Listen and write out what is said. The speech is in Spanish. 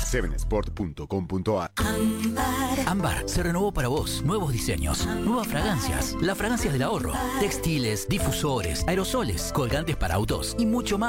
7sport.com.ar. Ámbar se renovó para vos. Nuevos diseños, nuevas fragancias, las fragancias del ahorro, textiles, difusores, aerosoles, colgantes para autos y mucho más.